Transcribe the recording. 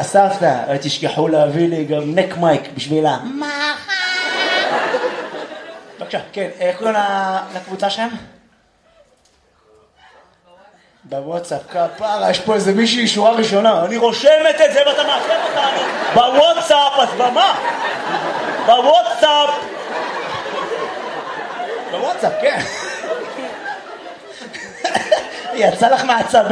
הסבתא, תשכחו להביא לי גם נק מייק בשבילה. בבקשה, כן, איך קוראים לקבוצה שם? בוואטסאפ, כפרה, יש פה איזה מישהי שורה ראשונה, אני רושמת את זה ואתה מאחר אותנו. בוואטסאפ, אז במה? בוואטסאפ, כן. יצא לך מעצבים.